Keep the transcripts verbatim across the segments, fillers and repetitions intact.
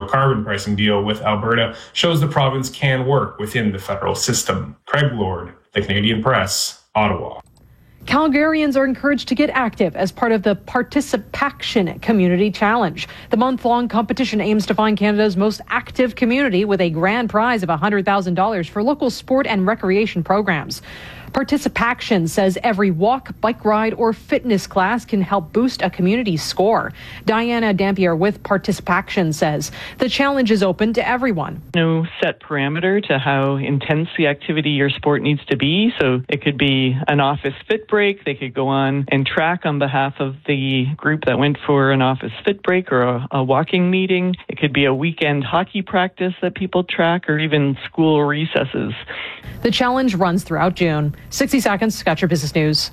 carbon pricing deal with Alberta shows the province can work within the federal system. Craig Lord, The Canadian Press, Ottawa. Calgarians are encouraged to get active as part of the Participaction Community Challenge. The month-long competition aims to find Canada's most active community with a grand prize of one hundred thousand dollars for local sport and recreation programs. Participaction says every walk, bike ride, or fitness class can help boost a community's score. Diana Dampier with Participaction says the challenge is open to everyone. No set parameter to how intense the activity your sport needs to be. So it could be an office fit break. They could go on and track on behalf of the group that went for an office fit break or a, a walking meeting. It could be a weekend hockey practice that people track, or even school recesses. The challenge runs throughout June. sixty seconds, got your business news.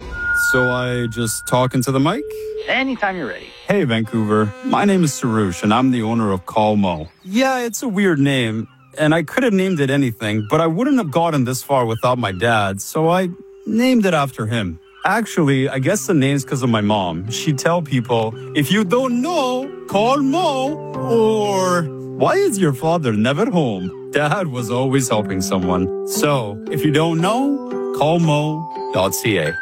So I just talk into the mic? Anytime you're ready. Hey, Vancouver. My name is Sarush, and I'm the owner of Call Mo. Yeah, it's a weird name, and I could have named it anything, but I wouldn't have gotten this far without my dad, so I named it after him. Actually, I guess the name's because of my mom. She'd tell people, if you don't know, call Mo, or why is your father never home? Dad was always helping someone. So, if you don't know, call mo dot c a.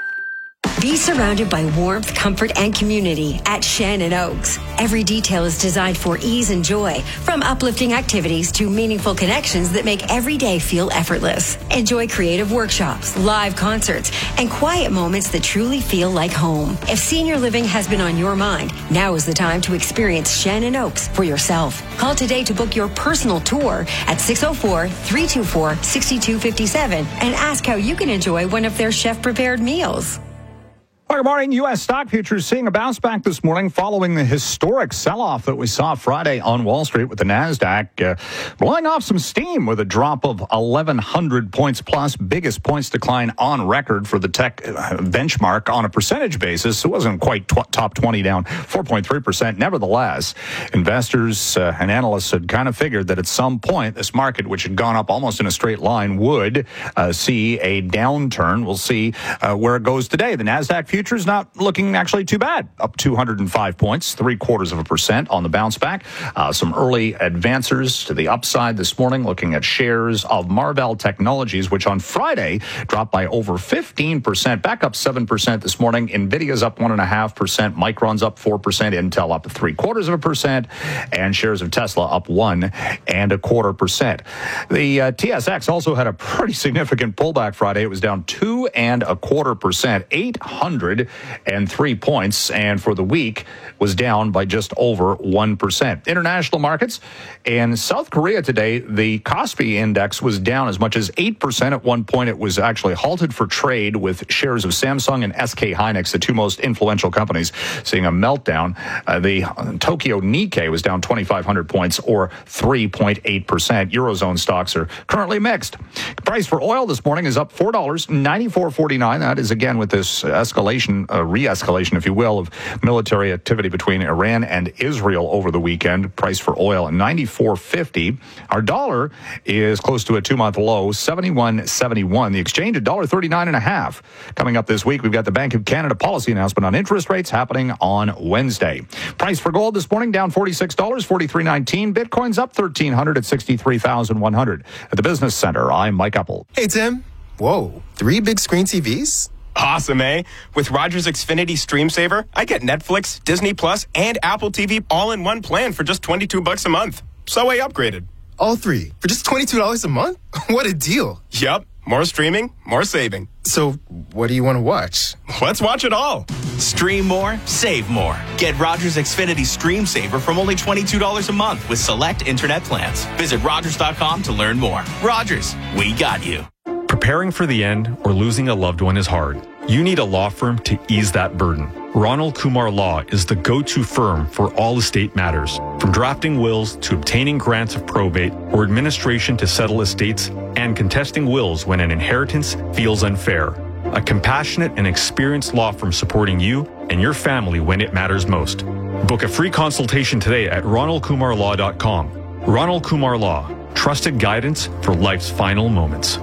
Be surrounded by warmth, comfort, and community at Shannon Oaks. Every detail is designed for ease and joy, from uplifting activities to meaningful connections that make every day feel effortless. Enjoy creative workshops, live concerts, and quiet moments that truly feel like home. If senior living has been on your mind, now is the time to experience Shannon Oaks for yourself. Call today to book your personal tour at six oh four, three two four, six two five seven and ask how you can enjoy one of their chef-prepared meals. Well, good morning. U S stock futures seeing a bounce back this morning following the historic sell-off that we saw Friday on Wall Street, with the NASDAQ uh, blowing off some steam with a drop of eleven hundred points plus, biggest points decline on record for the tech benchmark on a percentage basis. It wasn't quite tw- top twenty, down four point three percent. Nevertheless, investors uh, and analysts had kind of figured that at some point this market, which had gone up almost in a straight line, would uh, see a downturn. We'll see uh, where it goes today. The NASDAQ futures not looking actually too bad, up two hundred five points, three quarters of a percent on the bounce back. Uh, some early advancers to the upside this morning, looking at shares of Marvell Technologies, which on Friday dropped by over fifteen percent, back up seven percent this morning. Nvidia's up one point five percent, Micron's up four percent, Intel up three quarters of a percent, and shares of Tesla up one and a quarter percent. The uh, T S X also had a pretty significant pullback Friday. It was down two and a quarter percent, eight hundred three points, and for the week was down by just over one percent. International markets in South Korea today, the Kospi index was down as much as eight percent. At one point, it was actually halted for trade, with shares of Samsung and S K Hynix, the two most influential companies, seeing a meltdown. Uh, the Tokyo Nikkei was down twenty-five hundred points, or three point eight percent. Eurozone stocks are currently mixed. Price for oil this morning is up four dollars and ninety-four cents and forty-nine cents. That is, again, with this escalation, uh, re-escalation, if you will, of military activity between Iran and Israel over the weekend. Price for oil at ninety-four fifty. Our dollar is close to a two-month low, seventy-one seventy-one. The exchange at one dollar thirty-nine and a half. Coming up this week, we've got the Bank of Canada policy announcement on interest rates happening on Wednesday. Price for gold this morning down forty-six dollars, forty-three nineteen. Bitcoin's up thirteen hundred at sixty-three thousand one hundred. At the Business Center, I'm Mike Apple. Hey, Tim. Whoa, three big screen T Vs? Awesome, eh? With Rogers Xfinity Stream Saver, I get Netflix, Disney Plus, and Apple T V all in one plan for just twenty-two bucks a month. So I upgraded. All three for just twenty-two dollars a month? What a deal. Yup. More streaming, more saving. So what do you want to watch? Let's watch it all. Stream more, save more. Get Rogers Xfinity Stream Saver from only twenty-two dollars a month with select internet plans. Visit Rogers dot com to learn more. Rogers, we got you. Preparing for the end or losing a loved one is hard. You need a law firm to ease that burden. Ronald Kumar Law is the go-to firm for all estate matters, from drafting wills to obtaining grants of probate or administration to settle estates and contesting wills when an inheritance feels unfair. A compassionate and experienced law firm supporting you and your family when it matters most. Book a free consultation today at ronald kumar law dot com. Ronald Kumar Law, trusted guidance for life's final moments.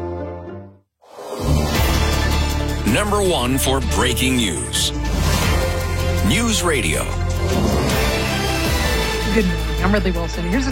Number one for breaking news. News Radio. Good morning. I'm Ridley Wilson. Here's a